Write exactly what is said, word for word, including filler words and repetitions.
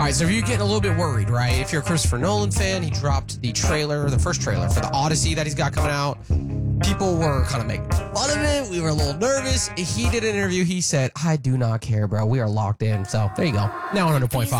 right, so if you're getting a little bit worried, right? If you're a Christopher Nolan fan, he dropped the trailer, the first trailer for the Odyssey that he's got coming out. People were kind of making fun of it. We were a little nervous. He did an interview. He said, I do not care, bro. We are locked in. So there you go. Now one hundred point five.